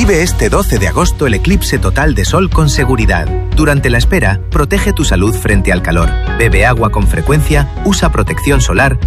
Vive este 12 de agosto el eclipse total de sol con seguridad. Durante la espera, protege tu salud frente al calor. Bebe agua con frecuencia, usa protección solar